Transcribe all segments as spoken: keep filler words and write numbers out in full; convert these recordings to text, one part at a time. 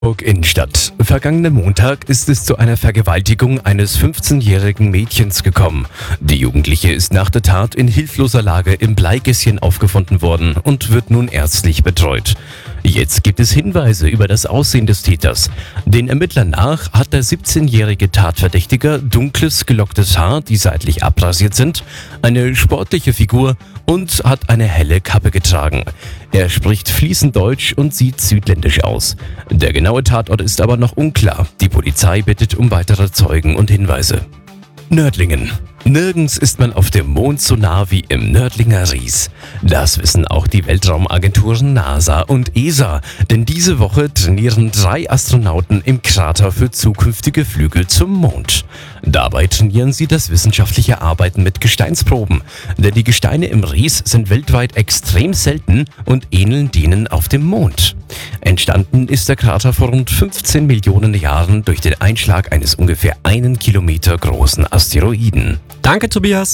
Augsburg Innenstadt. Vergangenen Montag ist es zu einer Vergewaltigung eines fünfzehnjährigen Mädchens gekommen. Die Jugendliche ist nach der Tat in hilfloser Lage im Bleigässchen aufgefunden worden und wird nun ärztlich betreut. Jetzt gibt es Hinweise über das Aussehen des Täters. Den Ermittlern nach hat der siebzehnjährige Tatverdächtiger dunkles, gelocktes Haar, die seitlich abrasiert sind, eine sportliche Figur und hat eine helle Kappe getragen. Er spricht fließend Deutsch und sieht südländisch aus. Der genaue Tatort ist aber noch unklar. Die Polizei bittet um weitere Zeugen und Hinweise. Nördlingen. Nirgends ist man auf dem Mond so nah wie im Nördlinger Ries. Das wissen auch die Weltraumagenturen NASA und E S A, denn diese Woche trainieren drei Astronauten im Krater für zukünftige Flüge zum Mond. Dabei trainieren sie das wissenschaftliche Arbeiten mit Gesteinsproben, denn die Gesteine im Ries sind weltweit extrem selten und ähneln denen auf dem Mond. Entstanden ist der Krater vor rund fünfzehn Millionen Jahren durch den Einschlag eines ungefähr einen Kilometer großen Asteroiden. Danke, Tobias.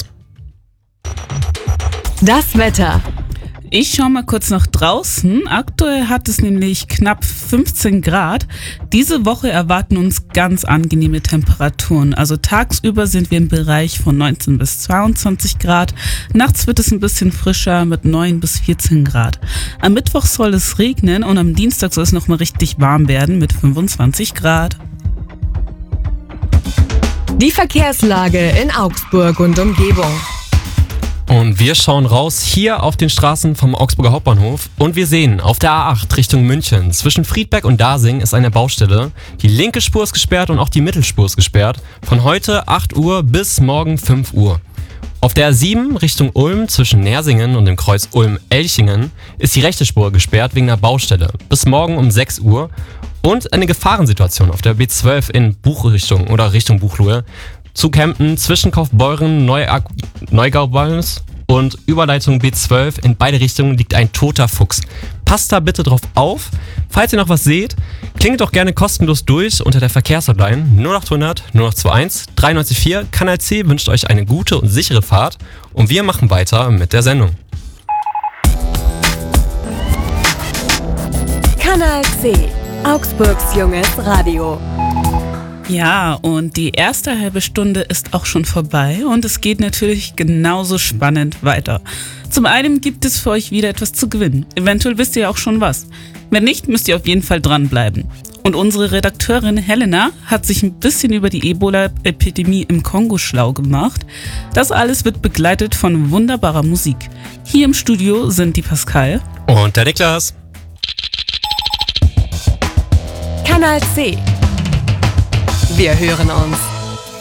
Das Wetter. Ich schaue mal kurz nach draußen. Aktuell hat es nämlich knapp fünfzehn Grad. Diese Woche erwarten uns ganz angenehme Temperaturen. Also tagsüber sind wir im Bereich von neunzehn bis zweiundzwanzig Grad. Nachts wird es ein bisschen frischer mit neun bis vierzehn Grad. Am Mittwoch soll es regnen und am Dienstag soll es nochmal richtig warm werden mit fünfundzwanzig Grad. Die Verkehrslage in Augsburg und Umgebung. Und wir schauen raus hier auf den Straßen vom Augsburger Hauptbahnhof und wir sehen auf der A acht Richtung München zwischen Friedberg und Dasing ist eine Baustelle. Die linke Spur ist gesperrt und auch die Mittelspur ist gesperrt. Von heute acht Uhr bis morgen fünf Uhr. Auf der A sieben Richtung Ulm zwischen Nersingen und dem Kreuz Ulm-Elchingen ist die rechte Spur gesperrt wegen einer Baustelle. Bis morgen um sechs Uhr. Und eine Gefahrensituation auf der B zwölf in Buchrichtung oder Richtung Buchloe. Zu Kempten zwischen Kaufbeuren, Neugau-Ballens und Überleitung B zwölf. In beide Richtungen liegt ein toter Fuchs. Passt da bitte drauf auf. Falls ihr noch was seht, klingelt doch gerne kostenlos durch unter der Verkehrshotline null acht hundert null acht zwei eins drei neun vier. Kanal C wünscht euch eine gute und sichere Fahrt und wir machen weiter mit der Sendung. Kanal C, Augsburgs junges Radio. Ja, und die erste halbe Stunde ist auch schon vorbei und es geht natürlich genauso spannend weiter. Zum einen gibt es für euch wieder etwas zu gewinnen. Eventuell wisst ihr auch schon was. Wenn nicht, müsst ihr auf jeden Fall dranbleiben. Und unsere Redakteurin Helena hat sich ein bisschen über die Ebola-Epidemie im Kongo schlau gemacht. Das alles wird begleitet von wunderbarer Musik. Hier im Studio sind die Pascal und der Niklas. Kanal C. Wir hören uns.